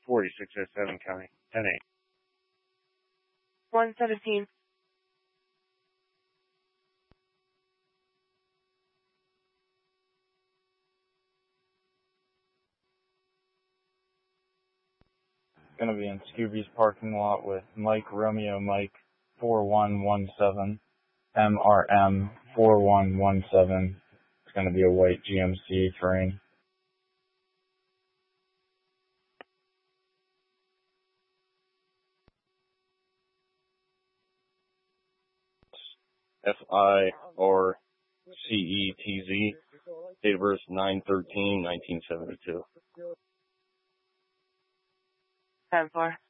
4607 County, 10-8. 117. Going to be in Scooby's parking lot with Mike Romeo Mike 4117, MRM 4117. It's going to be a white GMC Terrain. FIRCETZ, date of birth 9/13/1972. 10-4.